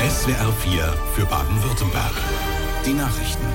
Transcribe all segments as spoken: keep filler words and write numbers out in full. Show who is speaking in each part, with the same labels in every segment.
Speaker 1: S W R vier für Baden-Württemberg. Die Nachrichten.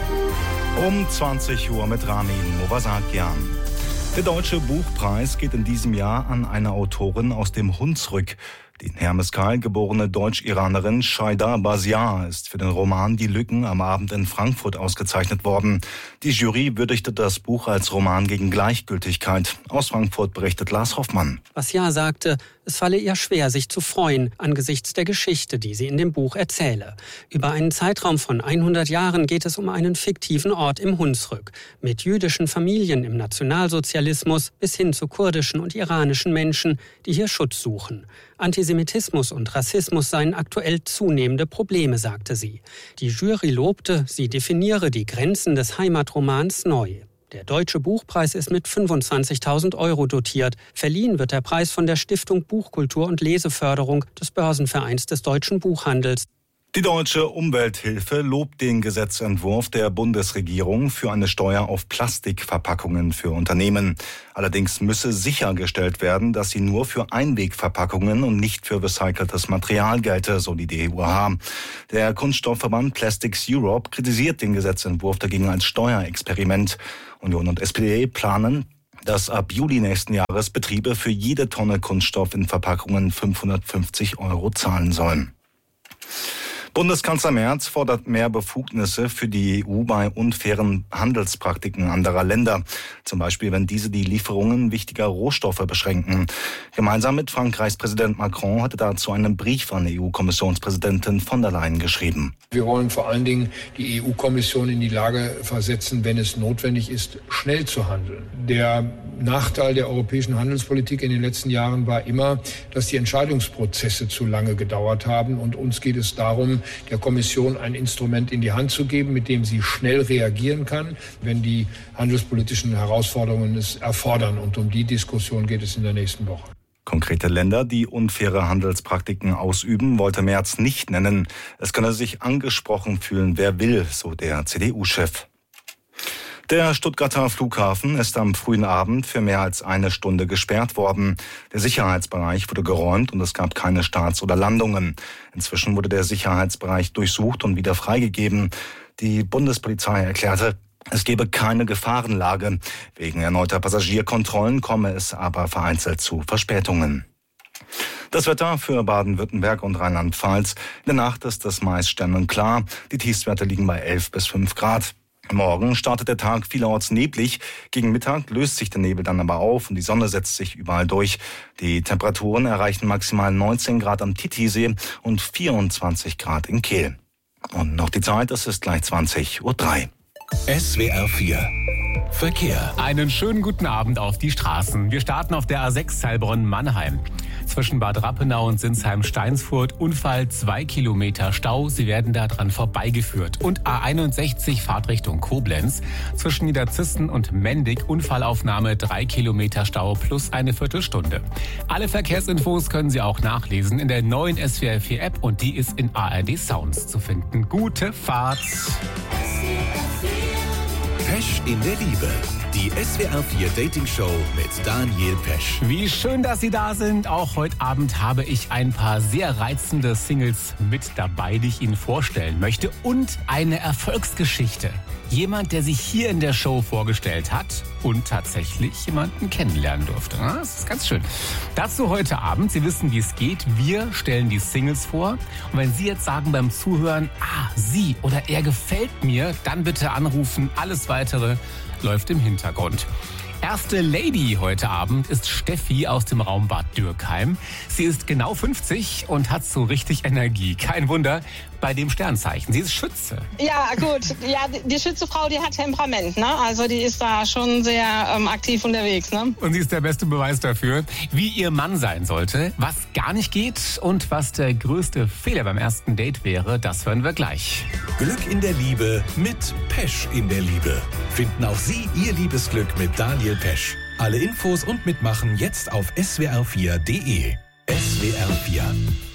Speaker 2: Um zwanzig Uhr mit Rami Novasakian. Der Deutsche Buchpreis geht in diesem Jahr an eine Autorin aus dem Hunsrück. Die in Hermeskeil geborene Deutsch-Iranerin Shaida Baziar ist für den Roman Die Lücken am Abend in Frankfurt ausgezeichnet worden. Die Jury würdigte das Buch als Roman gegen Gleichgültigkeit. Aus Frankfurt berichtet Lars Hoffmann.
Speaker 3: Baziar sagte, es falle ihr schwer, sich zu freuen angesichts der Geschichte, die sie in dem Buch erzähle. Über einen Zeitraum von hundert Jahren geht es um einen fiktiven Ort im Hunsrück mit jüdischen Familien im Nationalsozialismus bis hin zu kurdischen und iranischen Menschen, die hier Schutz suchen. Antisemitismus und Rassismus seien aktuell zunehmende Probleme, sagte sie. Die Jury lobte, sie definiere die Grenzen des Heimatromans neu. Der Deutsche Buchpreis ist mit fünfundzwanzigtausend Euro dotiert. Verliehen wird der Preis von der Stiftung Buchkultur und Leseförderung des Börsenvereins des deutschen Buchhandels.
Speaker 2: Die Deutsche Umwelthilfe lobt den Gesetzentwurf der Bundesregierung für eine Steuer auf Plastikverpackungen für Unternehmen. Allerdings müsse sichergestellt werden, dass sie nur für Einwegverpackungen und nicht für recyceltes Material gelte, so die D E U H. Der Kunststoffverband Plastics Europe kritisiert den Gesetzentwurf dagegen als Steuerexperiment. Union und S P D planen, dass ab Juli nächsten Jahres Betriebe für jede Tonne Kunststoff in Verpackungen fünfhundertfünfzig Euro zahlen sollen. Bundeskanzler Merz fordert mehr Befugnisse für die E U bei unfairen Handelspraktiken anderer Länder. Zum Beispiel, wenn diese die Lieferungen wichtiger Rohstoffe beschränken. Gemeinsam mit Frankreichs Präsident Macron hatte dazu einen Brief an E U-Kommissionspräsidentin von der Leyen geschrieben.
Speaker 4: Wir wollen vor allen Dingen die E U-Kommission in die Lage versetzen, wenn es notwendig ist, schnell zu handeln. Der Nachteil der europäischen Handelspolitik in den letzten Jahren war immer, dass die Entscheidungsprozesse zu lange gedauert haben. Und uns geht es darum, der Kommission ein Instrument in die Hand zu geben, mit dem sie schnell reagieren kann, wenn die handelspolitischen Herausforderungen es erfordern. Und um die Diskussion geht es in der nächsten Woche.
Speaker 2: Konkrete Länder, die unfaire Handelspraktiken ausüben, wollte Merz nicht nennen. Es könne sich angesprochen fühlen, wer will, so der C D U-Chef. Der Stuttgarter Flughafen ist am frühen Abend für mehr als eine Stunde gesperrt worden. Der Sicherheitsbereich wurde geräumt und es gab keine Starts oder Landungen. Inzwischen wurde der Sicherheitsbereich durchsucht und wieder freigegeben. Die Bundespolizei erklärte, es gebe keine Gefahrenlage. Wegen erneuter Passagierkontrollen komme es aber vereinzelt zu Verspätungen. Das Wetter für Baden-Württemberg und Rheinland-Pfalz. In der Nacht ist es meist sternenklar. Die Tiefstwerte liegen bei elf bis fünf Grad. Morgen startet der Tag vielerorts neblig. Gegen Mittag löst sich der Nebel dann aber auf und die Sonne setzt sich überall durch. Die Temperaturen erreichen maximal neunzehn Grad am Titisee und vierundzwanzig Grad in Kehl. Und noch die Zeit, es ist gleich zwanzig Uhr drei.
Speaker 1: S W R vier Verkehr.
Speaker 5: Einen schönen guten Abend auf die Straßen. Wir starten auf der A sechs Heilbronn-Mannheim. Zwischen Bad Rappenau und Sinsheim-Steinsfurt Unfall, zwei Kilometer Stau. Sie werden da dran vorbeigeführt. Und A einundsechzig Fahrtrichtung Koblenz. Zwischen Niederzissen und Mendig Unfallaufnahme, drei Kilometer Stau plus eine Viertelstunde. Alle Verkehrsinfos können Sie auch nachlesen in der neuen S W R vier App und die ist in A R D Sounds zu finden. Gute Fahrt!
Speaker 1: Pesch in der Liebe. Die S W R vier Dating Show mit Daniel Pesch.
Speaker 5: Wie schön, dass Sie da sind. Auch heute Abend habe ich ein paar sehr reizende Singles mit dabei, die ich Ihnen vorstellen möchte. Und eine Erfolgsgeschichte. Jemand, der sich hier in der Show vorgestellt hat und tatsächlich jemanden kennenlernen durfte. Das ist ganz schön. Dazu heute Abend, Sie wissen, wie es geht. Wir stellen die Singles vor. Und wenn Sie jetzt sagen beim Zuhören, ah, sie oder er gefällt mir, dann bitte anrufen. Alles Weitere läuft im Hintergrund. Erste Lady heute Abend ist Steffi aus dem Raum Bad Dürkheim. Sie ist genau fünfzig und hat so richtig Energie. Kein Wunder bei dem Sternzeichen. Sie ist Schütze.
Speaker 6: Ja, gut. Ja, die Schützefrau, die hat Temperament, ne? Also die ist da schon sehr ähm, aktiv unterwegs, ne?
Speaker 5: Und sie ist der beste Beweis dafür, wie ihr Mann sein sollte, was gar nicht geht und was der größte Fehler beim ersten Date wäre, das hören wir gleich.
Speaker 1: Glück in der Liebe mit Pesch in der Liebe. Finden auch Sie Ihr Liebesglück mit Daniel Pesch. Alle Infos und Mitmachen jetzt auf S W R vier Punkt D E. S W R vier